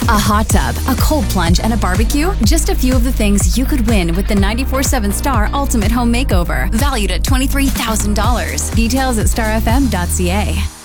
A hot tub, a cold plunge, and a barbecue? Just a few of the things you could win with the 94.7 Star Ultimate Home Makeover, valued at $23,000. Details at starfm.ca.